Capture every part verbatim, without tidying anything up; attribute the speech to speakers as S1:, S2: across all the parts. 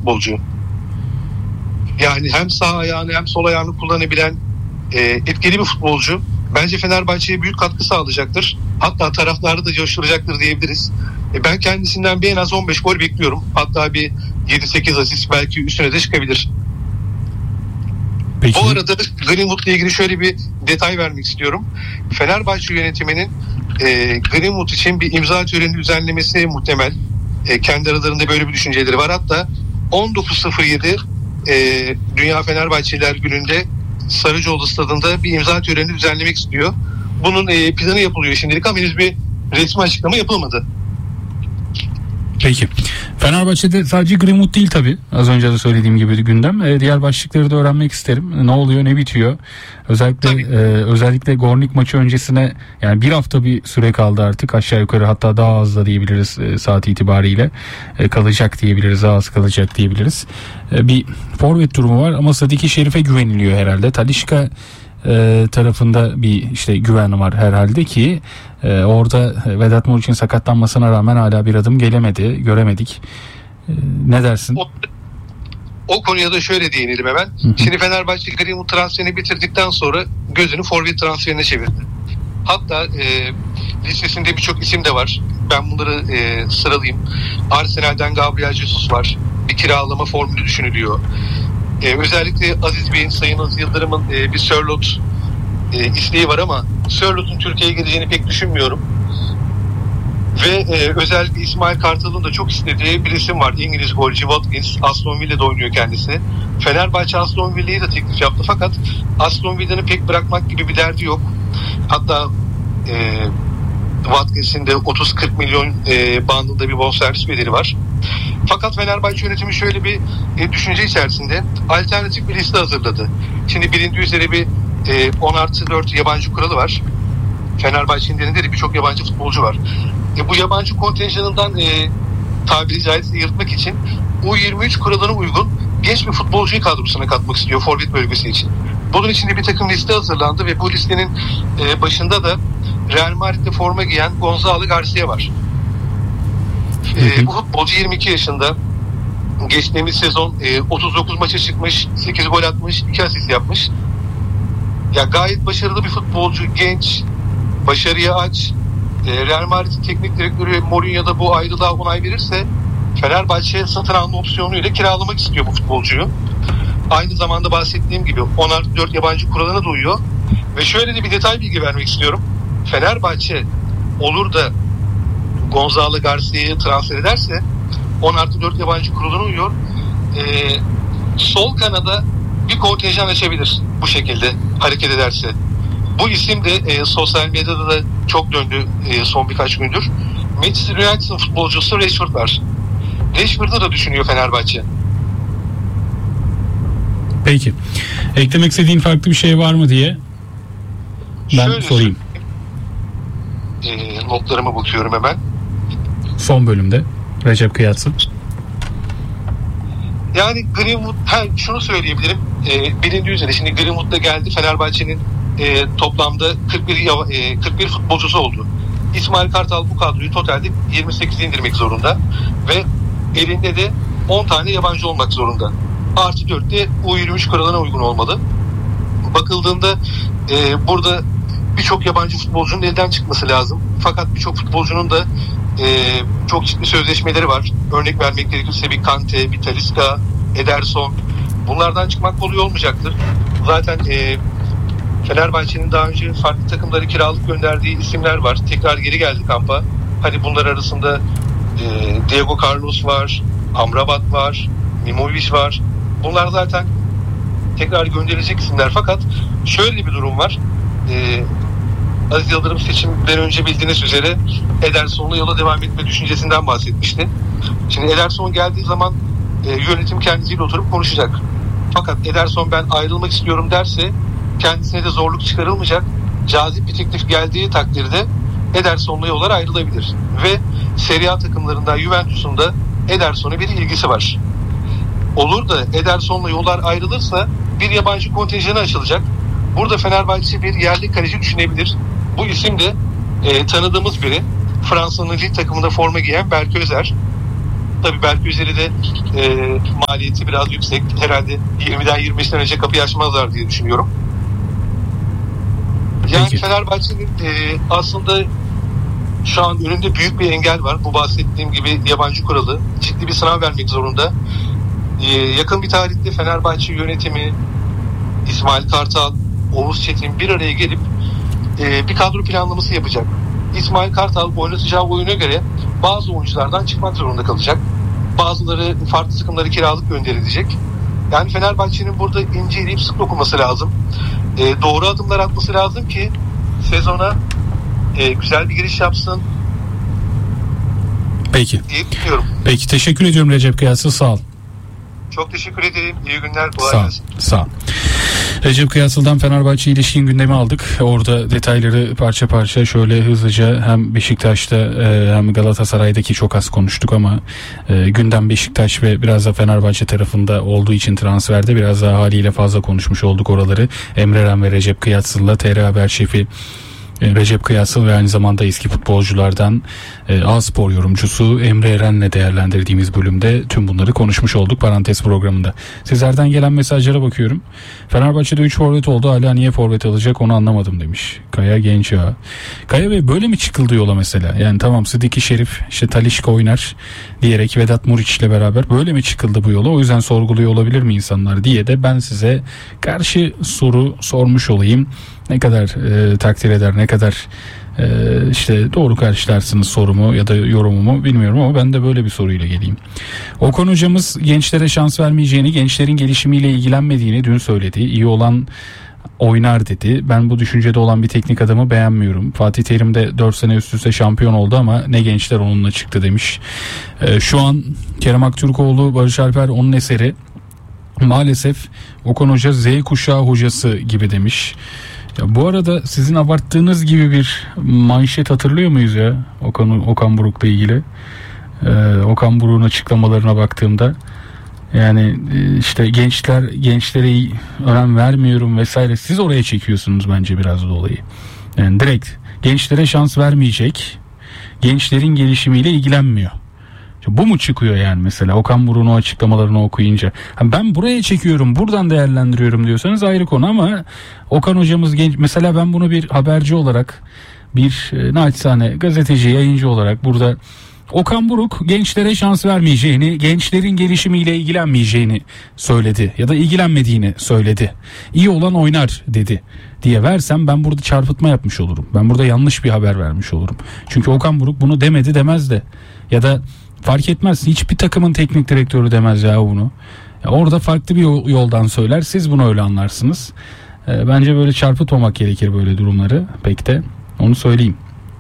S1: futbolcu. Yani hem sağ ayağını hem sol ayağını kullanabilen e, etkili bir futbolcu. Bence Fenerbahçe'ye büyük katkı sağlayacaktır. Hatta taraftarı da coşturacaktır diyebiliriz. E, ben kendisinden bir en az on beş gol bekliyorum. Hatta bir yedi sekiz asist, belki üstüne de çıkabilir.
S2: Peki.
S1: Bu arada Greenwood'la ilgili şöyle bir detay vermek istiyorum. Fenerbahçe yönetiminin e, Greenwood için bir imza töreni düzenlemesi muhtemel. E, kendi aralarında böyle bir düşünceleri var. Hatta on dokuz sıfır yedi e, Dünya Fenerbahçeliler Günü'nde Sarıcıoğlu Stadı'nda bir imza töreni düzenlemek istiyor. Bunun e, planı yapılıyor şimdilik ama henüz bir resmi açıklama yapılmadı.
S2: Peki. Fenerbahçe'de sadece Greenwood değil tabii. Az önce de söylediğim gibi gündem. E, diğer başlıkları da öğrenmek isterim. Ne oluyor, ne bitiyor? Özellikle e, özellikle Gornik maçı öncesine, yani bir hafta bir süre kaldı artık. Aşağı yukarı, hatta daha az da diyebiliriz e, saat itibariyle. E, kalacak diyebiliriz, daha az kalacak diyebiliriz. E, bir forvet durumu var ama Sadiki Şerif'e güveniliyor herhalde. Talisca e, tarafında bir işte güven var herhalde ki e, orada Vedat Muriç'in sakatlanmasına rağmen hala bir adım gelemedi, göremedik. E, ne dersin?
S1: O, o konuya da şöyle değinelim hemen. Hı hı. Şimdi Fenerbahçe Greenwood transferini bitirdikten sonra gözünü forvet transferine çevirdi. Hatta e, listesinde birçok isim de var. Ben bunları e, sıralayayım. Arsenal'den Gabriel Jesus var. Bir kiralama formülü düşünülüyor. Ee, özellikle Aziz Bey'in, Sayın Aziz Yıldırım'ın e, bir Sörloth e, isteği var ama Sörloth'un Türkiye'ye geleceğini pek düşünmüyorum. Ve e, özellikle İsmail Kartal'ın da çok istediği bir isim var. İngiliz golcü Watkins. Aston Villa'da oynuyor kendisi. Fenerbahçe Aston Villa'yı da teklif yaptı fakat Aston Villa'nı pek bırakmak gibi bir derdi yok. Hatta e, Watkins'in de otuz kırk milyon e, bandında bir bonservis bedeli var. Fakat Fenerbahçe yönetimi şöyle bir e, düşünce içerisinde alternatif bir liste hazırladı. Şimdi bilindiği üzere bir e, on artı dört yabancı kuralı var. Fenerbahçe'nin elinde de birçok yabancı futbolcu var. E, bu yabancı kontenjanından e, tabiri caizse yırtmak için U yirmi üç kuralına uygun genç bir futbolcuyu kadrosuna katmak istiyor forvet bölgesi için. Bunun için de bir takım liste hazırlandı ve bu listenin e, başında da Real Madrid'de forma giyen Gonzalo Garcia var. E, bu futbolcu yirmi iki yaşında. Geçtiğimiz sezon e, otuz dokuz maça çıkmış, sekiz gol atmış, iki asist yapmış. Ya gayet başarılı bir futbolcu, genç, başarıya aç. E, Real Madrid teknik direktörü Mourinho da bu ayrılığa onay verirse Fenerbahçe satın alma opsiyonuyla kiralamak istiyor bu futbolcuyu. Aynı zamanda bahsettiğim gibi on artı dört yabancı kuralına da uyuyor. Ve şöyle de bir detay bilgi vermek istiyorum. Fenerbahçe olur da Gonzalo Garcia'yı transfer ederse on artı dört yabancı kuralına uyuyor. Ee, sol kanada bir kontenjan açabilir bu şekilde hareket ederse. Bu isim de e, sosyal medyada da çok döndü e, son birkaç gündür. Manchester United'ın futbolcusu Rashford var. Rashford'u da düşünüyor Fenerbahçe.
S2: Peki. Eklemek istediğin farklı bir şey var mı diye ben Şöyle sorayım.
S1: E, notlarıma bakıyorum hemen.
S2: Son bölümde Recep Kıyatsın.
S1: Yani Greenwood, ha, şunu söyleyebilirim. E, bilindiği üzere şimdi Greenwood da geldi. Fenerbahçe'nin e, toplamda kırk bir, e, kırk bir futbolcusu oldu. İsmail Kartal bu kadroyu totalde yirmi sekize indirmek zorunda ve elinde de on tane yabancı olmak zorunda. Artı dörtte U yirmi üç kuralına uygun olmalı. Bakıldığında e, burada birçok yabancı futbolcunun elden çıkması lazım. Fakat birçok futbolcunun da e, çok ciddi sözleşmeleri var. Örnek vermek gerekirse bir Kante, bir Talisca, Ederson. Bunlardan çıkmak kolay olmayacaktır. Zaten e, Fenerbahçe'nin daha önce farklı takımları kiralık gönderdiği isimler var. Tekrar geri geldi kampa. Hani bunlar arasında e, Diego Carlos var, Amrabat var, Mimovic var. Bunlar zaten tekrar gönderilecek isimler. Fakat şöyle bir durum var. E, Aziz Yıldırım seçimden önce bildiğiniz üzere Ederson'la yola devam etme düşüncesinden bahsetmişti. Şimdi Ederson geldiği zaman e, yönetim kendisiyle oturup konuşacak. Fakat Ederson ben ayrılmak istiyorum derse kendisine de zorluk çıkarılmayacak. Cazip bir teklif geldiği takdirde Ederson'la yollar ayrılabilir. Ve Serie A takımlarından Juventus'un da Ederson'a bir ilgisi var. Olur da Ederson'la yollar ayrılırsa bir yabancı kontenjanı açılacak. Burada Fenerbahçe bir yerli kaleci düşünebilir. Bu isim de e, tanıdığımız biri. Fransa'nın lig takımında forma giyen Berke Özer. Tabii belki üzeri de e, maliyeti biraz yüksek. Herhalde yirmiden yirmi beşten önce kapıyı açmazlar diye düşünüyorum. Yani
S2: Peki.
S1: Fenerbahçe'nin e, aslında şu an önünde büyük bir engel var. Bu bahsettiğim gibi yabancı kuralı. Ciddi bir sınav vermek zorunda. Ee, yakın bir tarihte Fenerbahçe yönetimi, İsmail Kartal, Oğuz Çetin bir araya gelip e, bir kadro planlaması yapacak. İsmail Kartal oynatacağı oyuna göre bazı oyunculardan çıkmak zorunda kalacak. Bazıları farklı takımlara kiralık gönderilecek. Yani Fenerbahçe'nin burada inceleyip sık dokunması lazım. E, doğru adımlar atması lazım ki sezona e, güzel bir giriş yapsın.
S2: Peki.
S1: Diye düşünüyorum.
S2: Peki, teşekkür ediyorum Recep Kıyaslı, sağ ol.
S1: Çok teşekkür ederim. İyi günler. Kolay
S2: Sağ ol.
S1: gelsin.
S2: Sağ ol. Recep Kıyaslı'dan Fenerbahçe ilişkin gündemi aldık. Orada detayları parça parça şöyle hızlıca hem Beşiktaş'ta hem Galatasaray'daki çok az konuştuk ama gündem Beşiktaş ve biraz da Fenerbahçe tarafında olduğu için transferde biraz daha haliyle fazla konuşmuş olduk oraları. Emre Eren ve Recep Kıyaslı'la T R Haber şefi Recep Kıyaslı ve aynı zamanda eski futbolculardan e, A-Spor yorumcusu Emre Eren'le değerlendirdiğimiz bölümde tüm bunları konuşmuş olduk parantez programında. Sizlerden gelen mesajlara bakıyorum. Fenerbahçe'de üç forvet oldu, hala niye forvet alacak onu anlamadım demiş Kaya Gençağa. Kaya Bey, böyle mi çıkıldı yola mesela? Yani tamam, Sıdiki Şerif işte Talisca oynar diyerek Vedat Muriç'le beraber böyle mi çıkıldı bu yola? O yüzden sorguluyor olabilir mi insanlar diye de ben size karşı soru sormuş olayım. Ne kadar e, takdir eder, ne kadar e, işte doğru karşılarsınız sorumu ya da yorumumu bilmiyorum ama ben de böyle bir soruyla geleyim. Okan hocamız gençlere şans vermeyeceğini, gençlerin gelişimiyle ilgilenmediğini dün söyledi. İyi olan oynar dedi. Ben bu düşüncede olan bir teknik adamı beğenmiyorum. Fatih Terim de dört sene üst üste şampiyon oldu ama ne gençler onunla çıktı demiş. E, şu an Kerem Aktürkoğlu, Barış Alper onun eseri. Maalesef Okan Hoca Z kuşağı hocası gibi demiş. Ya bu arada sizin abarttığınız gibi bir manşet hatırlıyor muyuz ya Okan, Okan Buruk'la ilgili? Ee, Okan Buruk'un açıklamalarına baktığımda yani işte gençler gençlere önem vermiyorum vesaire, siz oraya çekiyorsunuz bence biraz da olayı. Yani direkt gençlere şans vermeyecek, gençlerin gelişimiyle ilgilenmiyor. Bu mu çıkıyor yani mesela Okan Buruk'un o açıklamalarını okuyunca? Ben buraya çekiyorum, buradan değerlendiriyorum diyorsanız ayrı konu ama Okan hocamız genç. Mesela ben bunu bir haberci olarak, bir e, naçizane gazeteci, yayıncı olarak burada Okan Buruk gençlere şans vermeyeceğini, gençlerin gelişimiyle ilgilenmeyeceğini söyledi ya da ilgilenmediğini söyledi. İyi olan oynar dedi diye versem ben burada çarpıtma yapmış olurum. Ben burada yanlış bir haber vermiş olurum. Çünkü Okan Buruk bunu demedi demez de ya da fark etmez, hiçbir takımın teknik direktörü demez ya bunu. Ya orada farklı bir yoldan söyler, siz bunu öyle anlarsınız. E, bence böyle çarpıtmamak gerekir böyle durumları pek de, onu söyleyeyim.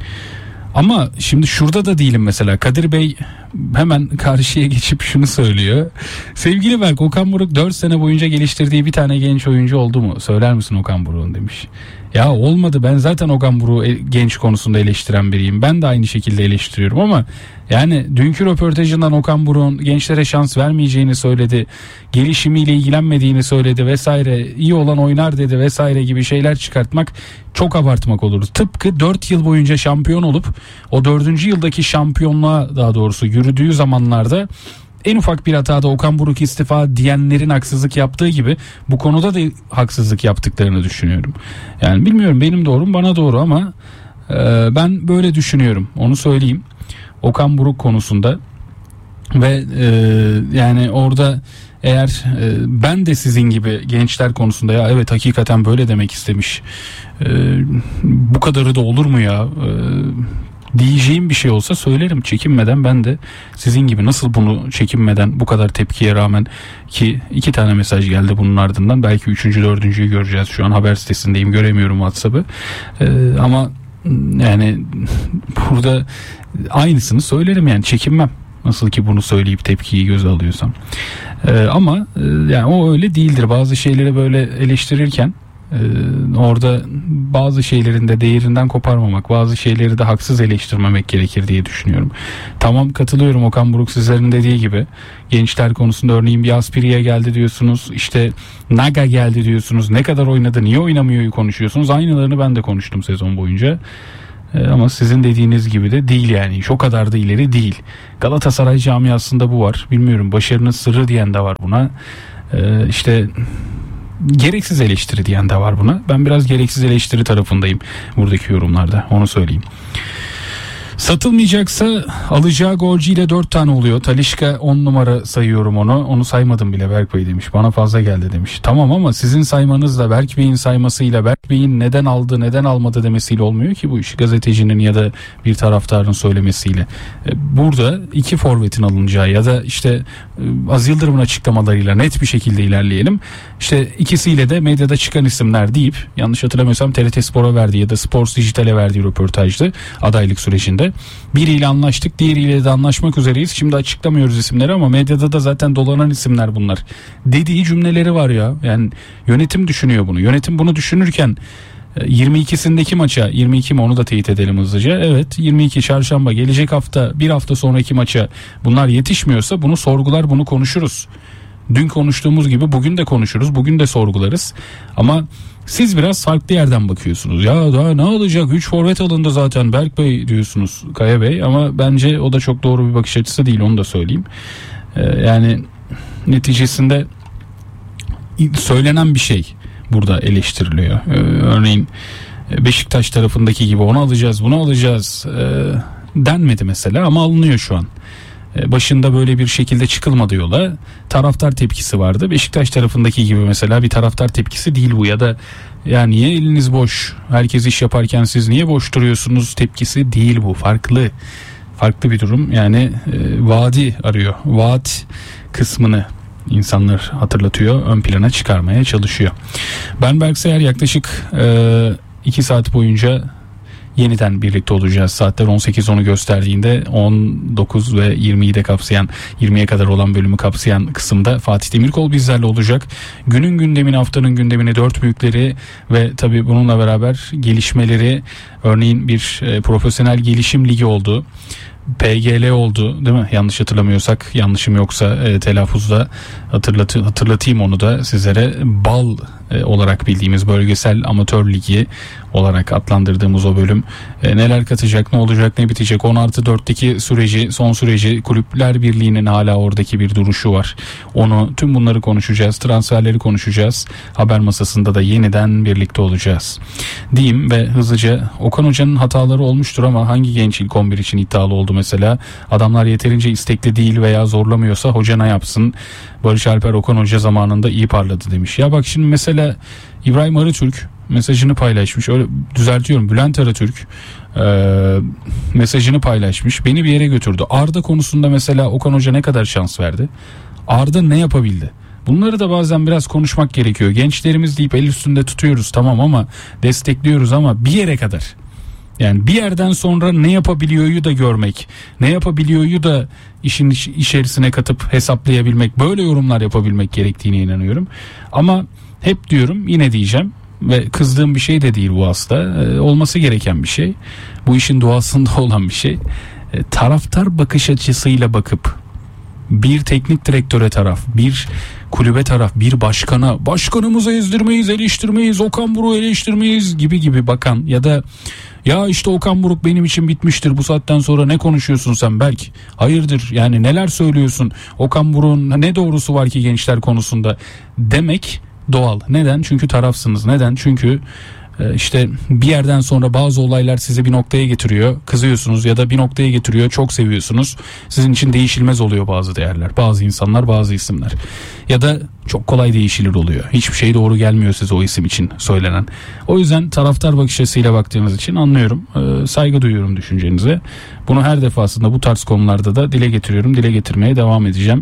S2: Ama şimdi şurada da değilim mesela. Kadir Bey hemen karşıya geçip şunu söylüyor. Sevgili Berk, Okan Buruk dört sene boyunca geliştirdiği bir tane genç oyuncu oldu mu? Söyler misin Okan Buruk'un demiş. Ya olmadı, ben zaten Okan Buruk'u genç konusunda eleştiren biriyim. Ben de aynı şekilde eleştiriyorum ama yani dünkü röportajından Okan Buruk'un gençlere şans vermeyeceğini söyledi. Gelişimiyle ilgilenmediğini söyledi vesaire. İyi olan oynar dedi vesaire gibi şeyler çıkartmak çok abartmak olur. Tıpkı dört yıl boyunca şampiyon olup o dördüncü yıldaki şampiyonluğa daha doğrusu yürüdüğü zamanlarda en ufak bir hatada Okan Buruk istifa diyenlerin haksızlık yaptığı gibi bu konuda da haksızlık yaptıklarını düşünüyorum. Yani bilmiyorum, benim doğrum bana doğru ama e, ben böyle düşünüyorum, onu söyleyeyim. Okan Buruk konusunda ve e, yani orada eğer e, ben de sizin gibi gençler konusunda ya evet hakikaten böyle demek istemiş, e, bu kadarı da olur mu ya e, diyeceğim bir şey olsa söylerim çekinmeden. Ben de sizin gibi nasıl bunu çekinmeden bu kadar tepkiye rağmen, ki iki tane mesaj geldi bunun ardından, belki üçüncü dördüncüyü göreceğiz, şu an haber sitesindeyim, göremiyorum WhatsApp'ı ee, ama yani burada aynısını söylerim yani, çekinmem. Nasıl ki bunu söyleyip tepkiyi göze alıyorsam. Ee, ama e, yani o öyle değildir. Bazı şeyleri böyle eleştirirken e, orada bazı şeylerin de değerinden koparmamak, bazı şeyleri de haksız eleştirmemek gerekir diye düşünüyorum. Tamam, katılıyorum Okan Buruk sizlerin dediği gibi. Gençler konusunda örneğin bir Aspiri'ye geldi diyorsunuz. İşte Naga geldi diyorsunuz. Ne kadar oynadı, niye oynamıyor konuşuyorsunuz. Aynılarını ben de konuştum sezon boyunca. E, ama sizin dediğiniz gibi de değil yani. O kadar da ileri değil. Galatasaray camiasında bu var. Bilmiyorum, başarının sırrı diyen de var buna. E, işte gereksiz eleştiri diyen de var buna. Ben biraz gereksiz eleştiri tarafındayım buradaki yorumlarda. Onu söyleyeyim. Satılmayacaksa alacağı golcüyle dört tane oluyor. Talisca on numara sayıyorum onu. Onu saymadım bile Berk Bey demiş. Bana fazla geldi demiş. Tamam ama sizin saymanızla, Berk Bey'in saymasıyla, Berk Bey'in neden aldı neden almadı demesiyle olmuyor ki bu iş. Gazetecinin ya da bir taraftarın söylemesiyle. Burada iki forvetin alınacağı ya da işte Az Yıldırım'ın açıklamalarıyla net bir şekilde ilerleyelim. İşte ikisiyle de medyada çıkan isimler deyip, yanlış hatırlamıyorsam T R T Spor'a verdiği ya da Sports Dijital'e verdiği röportajdı adaylık sürecinde. Biriyle anlaştık, diğeriyle de anlaşmak üzereyiz. Şimdi açıklamıyoruz isimleri ama medyada da zaten dolanan isimler bunlar dediği cümleleri var ya. Yani yönetim düşünüyor bunu. Yönetim bunu düşünürken yirmi ikisindeki maça, yirmi iki mi onu da teyit edelim hızlıca. Evet, yirmi iki çarşamba, gelecek hafta, bir hafta sonraki maça bunlar yetişmiyorsa bunu sorgular, bunu konuşuruz. Dün konuştuğumuz gibi bugün de konuşuruz, bugün de sorgularız. Ama siz biraz farklı yerden bakıyorsunuz. Ya daha ne olacak? üç forvet alındı zaten Berk Bey diyorsunuz, Kaya Bey. Ama bence o da çok doğru bir bakış açısı değil, onu da söyleyeyim. Ee, yani neticesinde söylenen bir şey burada eleştiriliyor. Ee, örneğin Beşiktaş tarafındaki gibi onu alacağız, bunu alacağız ee, denmedi mesela ama alınıyor şu an. Başında böyle bir şekilde çıkılmadı yola. Taraftar tepkisi vardı. Beşiktaş tarafındaki gibi mesela bir taraftar tepkisi değil bu, ya da ya niye eliniz boş, herkes iş yaparken siz niye boş duruyorsunuz tepkisi değil bu. Farklı farklı bir durum. Yani e, vaadi arıyor. Vaat kısmını insanlar hatırlatıyor, ön plana çıkarmaya çalışıyor. Ben Berk Seyer, yaklaşık e, iki saat boyunca yeniden birlikte olacağız. Saatler on sekiz onu gösterdiğinde on dokuz ve yirmiyi de kapsayan, yirmiye kadar olan bölümü kapsayan kısımda Fatih Demirkol bizlerle olacak. Günün gündemini, haftanın gündemini, dört büyükleri ve tabii bununla beraber gelişmeleri, örneğin bir e, profesyonel gelişim ligi oldu. P G L oldu değil mi? Yanlış hatırlamıyorsak, yanlışım yoksa e, telaffuzda hatırlat hatırlatayım onu da sizlere. BAL e, olarak bildiğimiz bölgesel amatör ligi olarak adlandırdığımız o bölüm e, neler katacak, ne olacak, ne bitecek, on artı dörtteki süreci, son süreci, Kulüpler Birliği'nin hala oradaki bir duruşu var. Onu, tüm bunları konuşacağız, transferleri konuşacağız. Haber masasında da yeniden birlikte olacağız diyeyim ve hızlıca Okan Hoca'nın hataları olmuştur ama hangi genç ilk on bir için iddialı oldu mesela? Adamlar yeterince istekli değil veya zorlamıyorsa hoca ne yapsın? Barış Alper Okan Hoca zamanında iyi parladı demiş. Ya bak şimdi mesela İbrahim Arıtürk mesajını paylaşmış. Öyle düzeltiyorum. Bülent Arıtürk e, mesajını paylaşmış. Beni bir yere götürdü. Arda konusunda mesela Okan Hoca ne kadar şans verdi? Arda ne yapabildi? Bunları da bazen biraz konuşmak gerekiyor. Gençlerimiz deyip el üstünde tutuyoruz tamam ama destekliyoruz ama bir yere kadar. Yani bir yerden sonra ne yapabiliyoryu da görmek, ne yapabiliyoryu da işin içerisine katıp hesaplayabilmek, böyle yorumlar yapabilmek gerektiğine inanıyorum. Ama hep diyorum, yine diyeceğim ve kızdığım bir şey de değil bu aslında. Ee, olması gereken bir şey. Bu işin doğasında olan bir şey. Ee, taraftar bakış açısıyla bakıp bir teknik direktöre taraf, bir kulübe taraf, bir başkana, başkanımızı ezdirmeyiz, eleştirmeyiz, Okan Buruk'u eleştirmeyiz gibi gibi bakan ya da ya işte Okan Buruk benim için bitmiştir, bu saatten sonra ne konuşuyorsun sen Berk? Hayırdır yani, neler söylüyorsun? Okan Buruk'un ne doğrusu var ki gençler konusunda demek doğal. Neden? Çünkü tarafsınız. Neden? Çünkü işte bir yerden sonra bazı olaylar sizi bir noktaya getiriyor, kızıyorsunuz ya da bir noktaya getiriyor, çok seviyorsunuz. Sizin için değişilmez oluyor bazı değerler, bazı insanlar, bazı isimler. Ya da çok kolay değişilir oluyor. Hiçbir şey doğru gelmiyor size o isim için söylenen. O yüzden taraftar bakış açısıyla baktığınız için anlıyorum. Ee, saygı duyuyorum düşüncenize. Bunu her defasında bu tarz konularda da dile getiriyorum. Dile getirmeye devam edeceğim.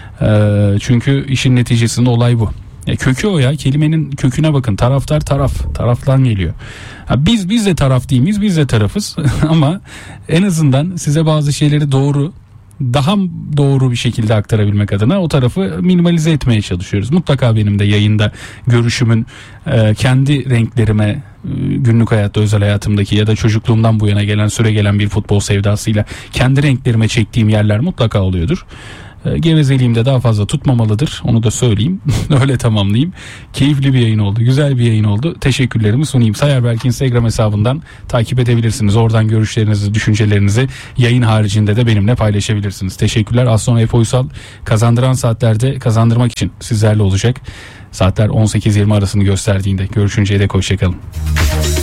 S2: Ee, çünkü işin neticesinde olay bu. Ya kökü o ya, kelimenin köküne bakın. Taraftar taraf, taraftan geliyor. Ha biz biz de taraf değil miyiz? Biz de tarafız. Ama en azından size bazı şeyleri doğru, daha doğru bir şekilde aktarabilmek adına o tarafı minimalize etmeye çalışıyoruz. Mutlaka benim de yayında görüşümün e, kendi renklerime, e, günlük hayatta, özel hayatımdaki ya da çocukluğumdan bu yana gelen, süre gelen bir futbol sevdasıyla kendi renklerime çektiğim yerler mutlaka oluyordur. E, gevezeliğim de daha fazla tutmamalıdır. Onu da söyleyeyim. Öyle tamamlayayım. Keyifli bir yayın oldu. Güzel bir yayın oldu. Teşekkürlerimi sunayım. Sayar Berk Instagram hesabından takip edebilirsiniz. Oradan görüşlerinizi, düşüncelerinizi yayın haricinde de benimle paylaşabilirsiniz. Teşekkürler. Az sonra Efe Uysal kazandıran saatlerde kazandırmak için sizlerle olacak. Saatler on sekiz yirmi arasını gösterdiğinde görüşünceye dek hoşçakalın.